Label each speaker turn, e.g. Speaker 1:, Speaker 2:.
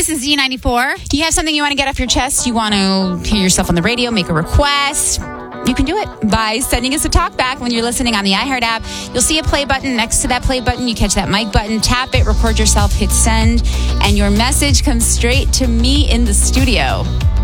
Speaker 1: This is Z94. You have something you want to get off your chest? You want to hear yourself on the radio, make a request? You can do it by sending us a talkback when you're listening on the iHeart app. You'll see a play button. Next to that play button, you catch that mic button, tap it, record yourself, hit send, and your message comes straight to me in the studio.